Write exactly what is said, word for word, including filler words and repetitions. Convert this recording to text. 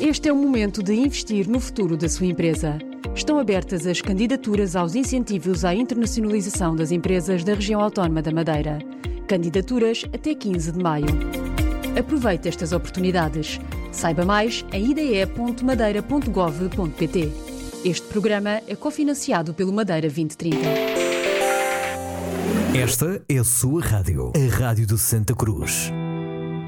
Este é o momento de investir no futuro da sua empresa. Estão abertas as candidaturas aos incentivos à internacionalização das empresas da região autónoma da Madeira. Candidaturas até quinze de maio. Aproveite estas oportunidades. Saiba mais em i d e ponto madeira ponto gov ponto p t. Este programa é cofinanciado pelo Madeira vinte trinta. Esta é a sua rádio, a Rádio de Santa Cruz.